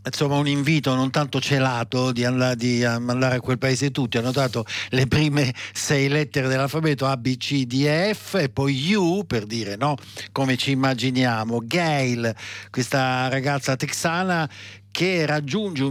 insomma un invito non tanto celato di mandare a quel paese tutti. Hanno dato le prime 6 lettere dell'alfabeto A, B, C, D, E, F e poi U, per dire, no, come ci immaginiamo. Gail, questa ragazza texana che raggiunge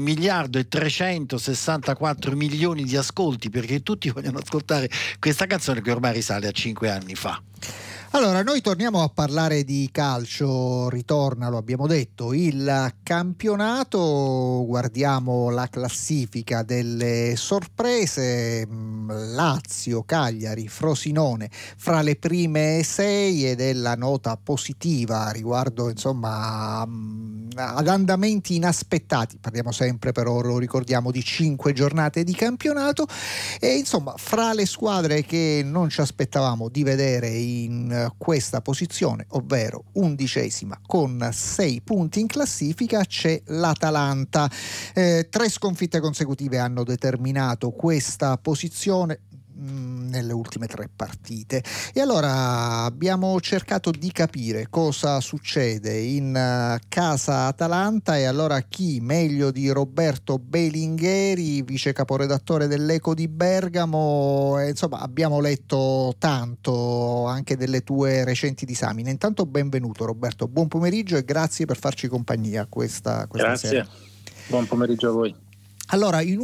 1.364.000.000 di ascolti, perché tutti vogliono ascoltare questa canzone che ormai risale a 5 anni fa. Allora, noi torniamo a parlare di calcio, ritorna, lo abbiamo detto, il campionato, guardiamo la classifica delle sorprese, Lazio, Cagliari, Frosinone fra le prime 6 ed è la nota positiva riguardo insomma ad andamenti inaspettati, parliamo sempre però, lo ricordiamo, di 5 giornate di campionato e insomma fra le squadre che non ci aspettavamo di vedere in questa posizione, ovvero 11ª con 6 punti in classifica, c'è l'Atalanta. 3 sconfitte consecutive hanno determinato questa posizione nelle ultime 3 partite e allora abbiamo cercato di capire cosa succede in casa Atalanta e allora chi meglio di Roberto Belingheri, vice caporedattore dell'Eco di Bergamo, insomma abbiamo letto tanto anche delle tue recenti disamine. Intanto benvenuto Roberto, buon pomeriggio e grazie per farci compagnia questa Grazie. sera. Buon pomeriggio a voi. Allora, in